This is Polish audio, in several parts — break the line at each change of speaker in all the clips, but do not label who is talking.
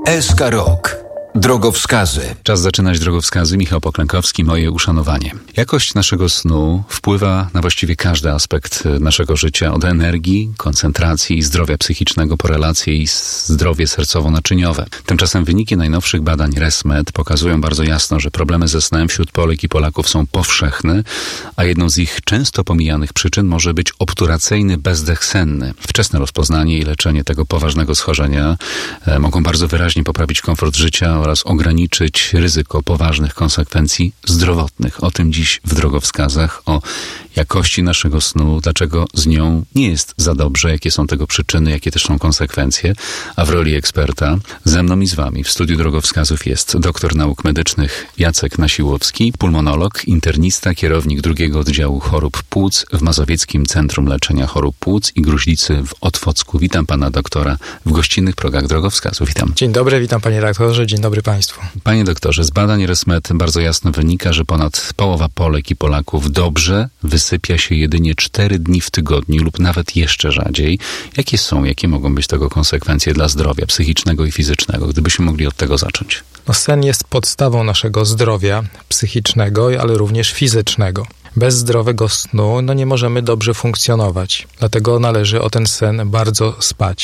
SK Rok. Drogowskazy.
Czas zaczynać drogowskazy. Michał Poklękowski, moje uszanowanie. Jakość naszego snu wpływa na właściwie każdy aspekt naszego życia. Od energii, koncentracji i zdrowia psychicznego po relacje i zdrowie sercowo-naczyniowe. Tymczasem wyniki najnowszych badań ResMed pokazują bardzo jasno, że problemy ze snem wśród Polek i Polaków są powszechne, a jedną z ich często pomijanych przyczyn może być obturacyjny bezdech senny. Wczesne rozpoznanie i leczenie tego poważnego schorzenia mogą bardzo wyraźnie poprawić komfort życia oraz ograniczyć ryzyko poważnych konsekwencji zdrowotnych. O tym dziś w drogowskazach, o jakości naszego snu, dlaczego z nią nie jest za dobrze, jakie są tego przyczyny, jakie też są konsekwencje. A w roli eksperta ze mną i z wami w studiu drogowskazów jest doktor nauk medycznych Jacek Nasiłowski, pulmonolog, internista, kierownik drugiego oddziału chorób płuc w Mazowieckim Centrum Leczenia Chorób Płuc i Gruźlicy w Otwocku. Witam pana doktora w gościnnych progach drogowskazów. Witam.
Dzień dobry, witam panie redaktorze, dzień dobry państwu.
Panie doktorze, z badań ResMed bardzo jasno wynika, że ponad połowa Polek i Polaków dobrze wysypia się jedynie 4 dni w tygodniu lub nawet jeszcze rzadziej. Jakie mogą być tego konsekwencje dla zdrowia psychicznego i fizycznego? Gdybyśmy mogli od tego zacząć.
Sen jest podstawą naszego zdrowia psychicznego, ale również fizycznego. Bez zdrowego snu nie możemy dobrze funkcjonować. Dlatego należy o ten sen bardzo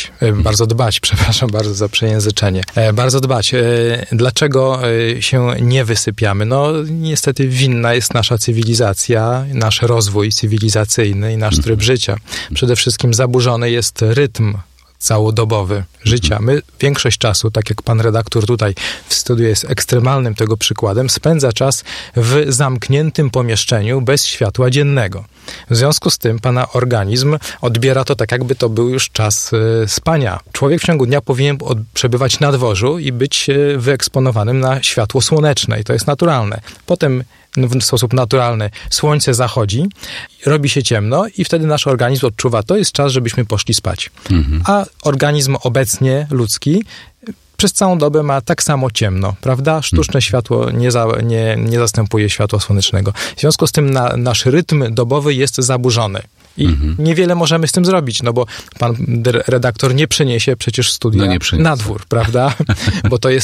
dbać, bardzo za przejęzyczenie. Bardzo dbać. Dlaczego się nie wysypiamy? Niestety winna jest nasza cywilizacja, nasz rozwój cywilizacyjny i nasz tryb życia. Przede wszystkim zaburzony jest rytm całodobowy życia. My większość czasu, tak jak pan redaktor tutaj w studiu jest ekstremalnym tego przykładem, spędza czas w zamkniętym pomieszczeniu bez światła dziennego. W związku z tym pana organizm odbiera to tak, jakby to był już czas spania. Człowiek w ciągu dnia powinien przebywać na dworzu i być wyeksponowanym na światło słoneczne i to jest naturalne. Potem w sposób naturalny słońce zachodzi, robi się ciemno i wtedy nasz organizm odczuwa, to jest czas, żebyśmy poszli spać. A organizm obecnie ludzki przez całą dobę ma tak samo ciemno, prawda? Sztuczne światło nie zastępuje światła słonecznego. W związku z tym nasz rytm dobowy jest zaburzony. I niewiele możemy z tym zrobić, bo pan redaktor nie przeniesie przecież studia na dwór, prawda? Bo to jest